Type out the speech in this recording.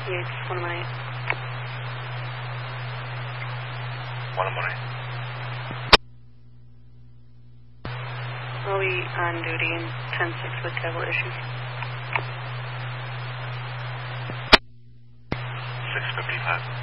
Yes, 118. 118. We'll be on duty in 10-6 with table issues. 655.